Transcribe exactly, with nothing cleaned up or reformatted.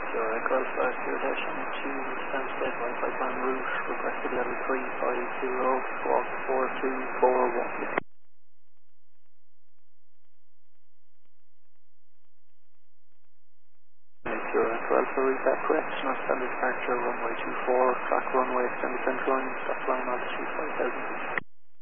Sure, Echo Alpha, zero dash two, Stansted, Wi-Fi plan route, requested level three five zero, squawk four two four one. Sure, Echo Alpha, read that correct, not standard departure, runway two four, track runway, extended central line, stop line altitude five thousand.